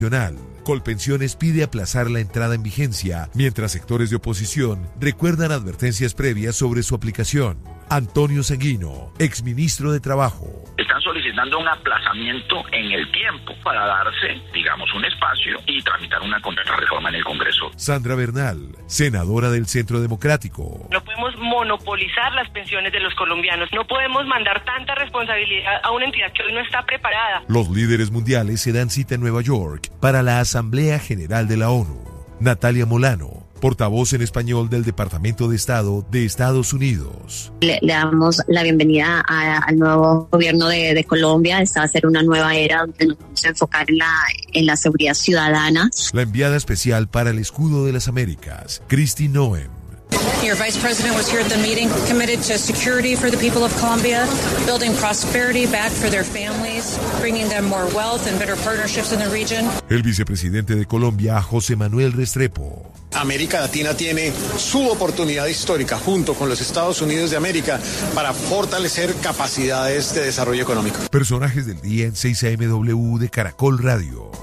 Colpensiones pide aplazar la entrada en vigencia, mientras sectores de oposición recuerdan advertencias previas sobre su aplicación. Antonio Sanguino, exministro de Trabajo. Están solicitando un aplazamiento en el tiempo para darse, digamos, un espacio y tramitar una contrarreforma en el Congreso. Sandra Bernal, senadora del Centro Democrático. No podemos monopolizar las pensiones de los colombianos. No podemos mandar tanta responsabilidad a una entidad que hoy no está preparada. Los líderes mundiales se dan cita en Nueva York para la Asamblea General de la ONU. Natalia Molano, portavoz en español del Departamento de Estado de Estados Unidos. Le damos la bienvenida al nuevo gobierno de Colombia. Esta va a ser una nueva era donde nos vamos a enfocar en la seguridad ciudadana. La enviada especial para el Escudo de las Américas, Kristi Noem. Your Vice President was here at the meeting, committed to security for the people of Colombia, building prosperity back for their families, bringing them more wealth and better partnerships in the region. El vicepresidente de Colombia, José Manuel Restrepo. América Latina tiene su oportunidad histórica junto con los Estados Unidos de América para fortalecer capacidades de desarrollo económico. Personajes del día en 6am de Caracol Radio.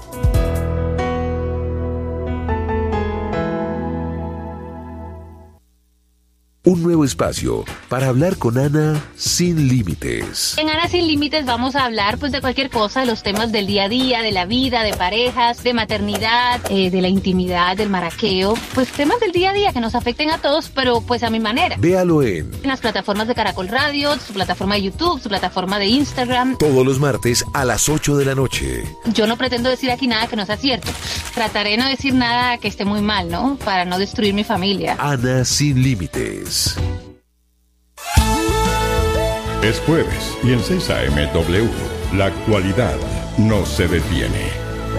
Un nuevo espacio para hablar con Ana sin límites. En Ana sin límites vamos a hablar pues de cualquier cosa, de los temas del día a día, de la vida, de parejas, de maternidad, de la intimidad, del maraqueo, pues temas del día a día que nos afecten a todos, pero pues a mi manera. Véalo en las plataformas de Caracol Radio, su plataforma de YouTube, su plataforma de Instagram. Todos los martes a las 8 de la noche. Yo no pretendo decir aquí nada que no sea cierto. Trataré de no decir nada que esté muy mal, ¿no? Para no destruir mi familia. Ana sin límites. Es jueves y en 6am la actualidad no se detiene.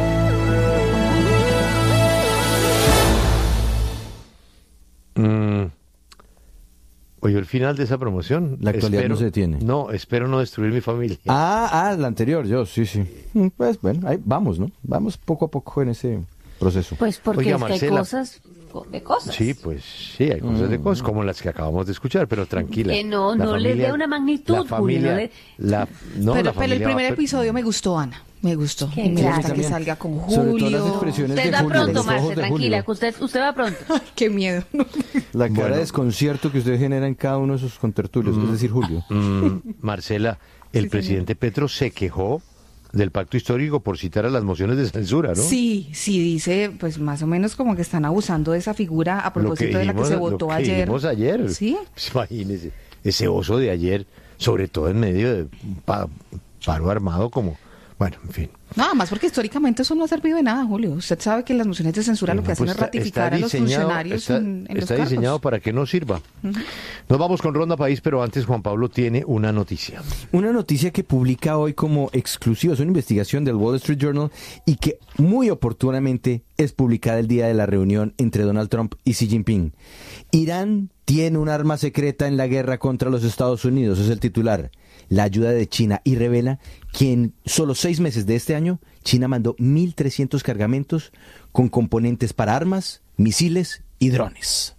Oye, el final de esa promoción. La actualidad no se detiene. No, espero no destruir mi familia. La anterior, sí. Pues bueno, ahí vamos, ¿no? Vamos poco a poco en ese proceso. Pues porque Oiga, es que Marcela, hay cosas de cosas. Sí, pues sí, hay cosas de cosas, como las que acabamos de escuchar, pero tranquila. Que no le dé una magnitud, la familia, Pero el primer episodio me gustó, Ana. Me gustó. Y me gusta que salga con Julio. Sobre todo las expresiones usted de va Julio, pronto, Marce, tranquila, que usted va pronto. Ay, qué miedo. La cara de desconcierto que usted genera en cada uno de sus contertulios, es decir, Julio. Marcela, el presidente Petro se quejó del pacto histórico por citar a las mociones de censura, ¿no? Sí, dice, pues más o menos como que están abusando de esa figura a propósito de la que se votó ayer. Lo que dijimos ayer. Sí. Pues imagínese, ese oso de ayer, sobre todo en medio de un paro armado como... Bueno, en fin. Nada más porque históricamente eso no ha servido de nada, Julio. Usted sabe que las mociones de censura lo que hacen es ratificar a los funcionarios en los cargos. Está diseñado para que no sirva. Nos vamos con Ronda País, pero antes Juan Pablo tiene una noticia. Una noticia que publica hoy como exclusiva, es una investigación del Wall Street Journal y que muy oportunamente es publicada el día de la reunión entre Donald Trump y Xi Jinping. Irán tiene un arma secreta en la guerra contra los Estados Unidos, es el titular. La ayuda de China, y revela que en solo 6 meses de este año, China mandó 1.300 cargamentos con componentes para armas, misiles y drones.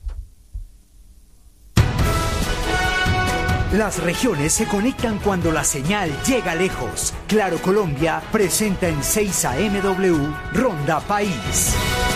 Las regiones se conectan cuando la señal llega lejos. Claro Colombia presenta en 6amW Ronda País.